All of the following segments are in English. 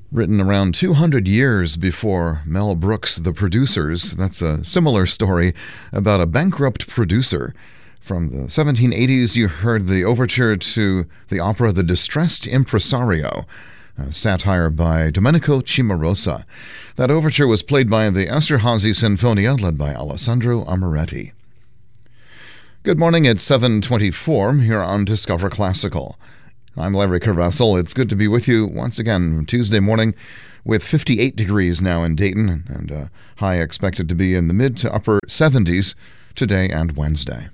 Written around 200 years before Mel Brooks' The Producers. That's a similar story about a bankrupt producer. From the 1780s, you heard the overture to the opera The Distressed Impresario, a satire by Domenico Cimarosa. That overture was played by the Esterházy Sinfonia, led by Alessandro Amoretti. Good morning, it's 7:24 here on Discover Classical. I'm Larry Carvessel. It's good to be with you once again Tuesday morning with 58 degrees now in Dayton and a high expected to be in the mid to upper 70s today and Wednesday.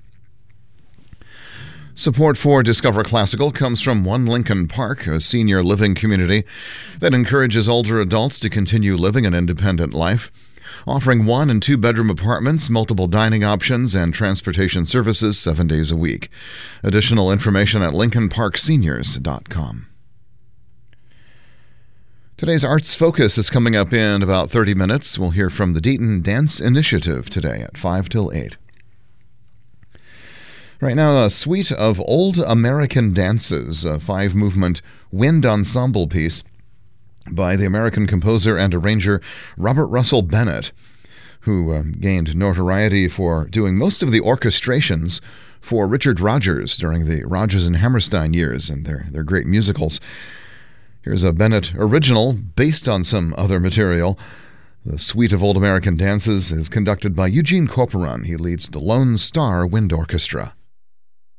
Support for Discover Classical comes from One Lincoln Park, a senior living community that encourages older adults to continue living an independent life, offering 1- and 2-bedroom apartments, multiple dining options, and transportation services 7 days a week. Additional information at lincolnparkseniors.com. Today's Arts Focus is coming up in about 30 minutes. We'll hear from the Dayton Dance Initiative today at 5 till 8. Right now, a suite of old American dances, a 5-movement wind ensemble piece by the American composer and arranger Robert Russell Bennett, who gained notoriety for doing most of the orchestrations for Richard Rodgers during the Rodgers and Hammerstein years and their great musicals. Here's a Bennett original based on some other material. The Suite of Old American Dances is conducted by Eugene Corporon. He leads the Lone Star Wind Orchestra.